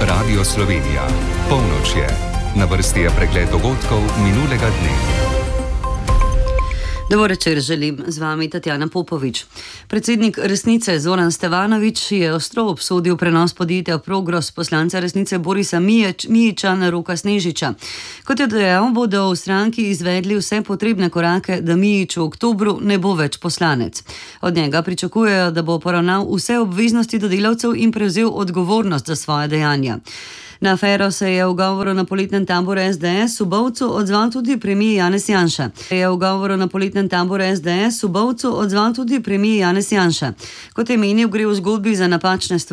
Radio Slovenija. Polnoč je. Na vrsti je pregled dogodkov minulega dne. Dobro večer želim, z vami Tatjana Popovič. Predsednik Resnice Zoran Stevanović je ostro obsodil prenos podjetja Progros poslanca Resnice Borisa Mijića na Roka Snežiča. Kot je dejal, bodo v stranki izvedli vse potrebne korake, da Mijić v oktobru ne bo več poslanec. Od njega pričakujejo, da bo poravnal vse obveznosti do delavcev in prevzel odgovornost za svoje dejanja. Na afero se je v govoru na poletnem taboru SDS v Bovcu odzval tudi premier Janez Janša. Kot je menil, gre v zgodbi za napačne stvari.